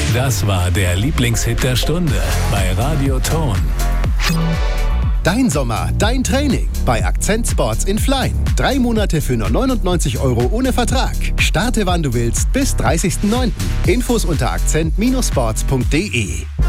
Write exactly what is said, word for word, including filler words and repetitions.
Das war der Lieblingshit der Stunde bei Radio Ton. Dein Sommer, dein Training bei Akzent Sports in Flein. Drei Monate für nur neunundneunzig Euro ohne Vertrag. Starte wann du willst bis dreißigsten neunten Infos unter akzent Sports punkt de.